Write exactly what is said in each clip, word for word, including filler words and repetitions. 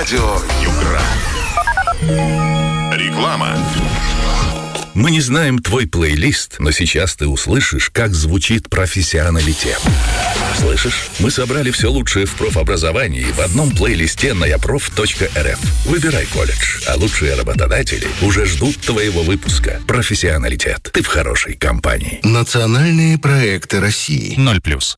Радио Югра. Реклама. Мы не знаем твой плейлист, но сейчас ты услышишь, как звучит профессионалитет. Слышишь? Мы собрали все лучшее в профобразовании в одном плейлисте на япроф точка эр эф. Выбирай колледж, а лучшие работодатели уже ждут твоего выпуска. Профессионалитет. Ты в хорошей компании. Национальные проекты России. Ноль плюс.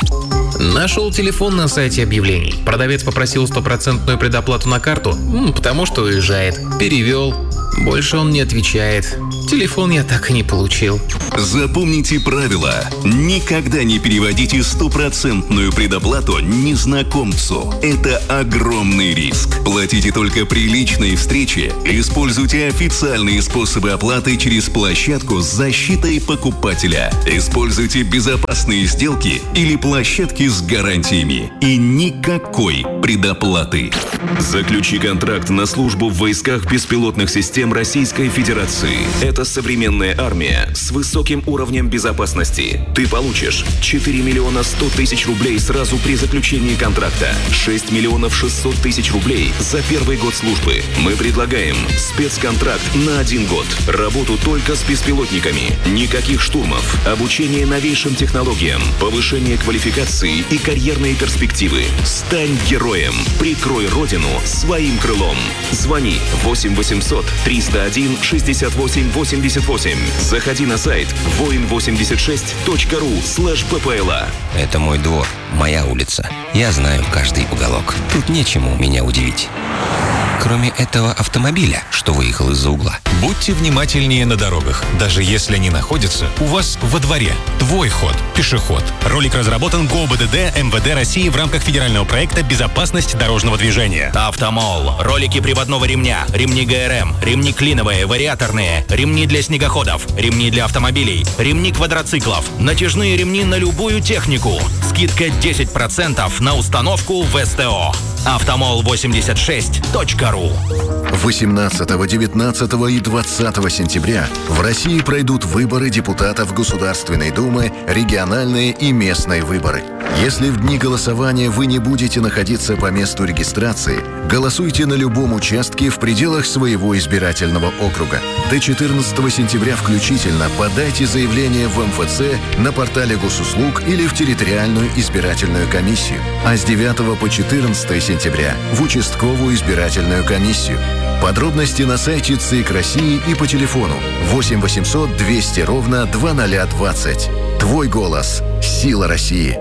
Нашел телефон на сайте объявлений. Продавец попросил стопроцентную предоплату на карту, м, потому что уезжает. Перевел. Больше он не отвечает. Телефон я так и не получил. Запомните правила. Никогда не переводите стопроцентную предоплату незнакомцу. Это огромный риск. Платите только при личной встрече. Используйте официальные способы оплаты через площадку с защитой покупателя. Используйте безопасные сделки или площадки с гарантиями. И никакой предоплаты. Заключи контракт на службу в войсках беспилотных систем Российской Федерации. Это современная армия с высоким уровнем безопасности. Ты получишь четыре миллиона сто тысяч рублей сразу при заключении контракта, шесть миллионов шестьсот тысяч рублей за первый год службы. Мы предлагаем спецконтракт на один год, работу только с беспилотниками, никаких штурмов, обучение новейшим технологиям, повышение квалификации и карьерные перспективы. Стань героем, прикрой родину своим крылом. Звони восемь восемьсот триста один шестьдесят восемь восемьдесят восемь. Заходи на сайт воин восемьдесят шесть точка ру слэш ппла. Это мой двор, моя улица. Я знаю каждый уголок. Тут нечему меня удивить. Кроме этого автомобиля, что выехал из-за угла. Будьте внимательнее на дорогах. Даже если они находятся у вас во дворе. Твой ход. Пешеход. Ролик разработан ГОБДД эм вэ дэ России в рамках федерального проекта «Безопасность дорожного движения». Автомол. Ролики приводного ремня, ремни гэ эр эм, ремни клиновые, вариаторные, ремни для снегоходов, ремни для автомобилей, ремни квадроциклов, натяжные ремни на любую технику. Скидка десять процентов на установку в эс тэ о. автомол восемьдесят шесть точка ру. восемнадцатого, девятнадцатого и двадцатого сентября в России пройдут выборы депутатов Государственной Думы, региональные и местные выборы. Если в дни голосования вы не будете находиться по месту регистрации, голосуйте на любом участке в пределах своего избирательного округа. До четырнадцатого сентября включительно подайте заявление в эм эф цэ на портале Госуслуг или в территориальную избирательную комиссию, а с девятого по четырнадцатое сентября в участковую избирательную комиссию. Подробности на сайте ЦИК России и по телефону восемь восемьсот двести ровно два ноль двадцать. Твой голос. Сила России.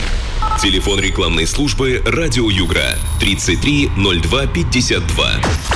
Телефон рекламной службы «Радио Югра» тридцать три ноль два пятьдесят два.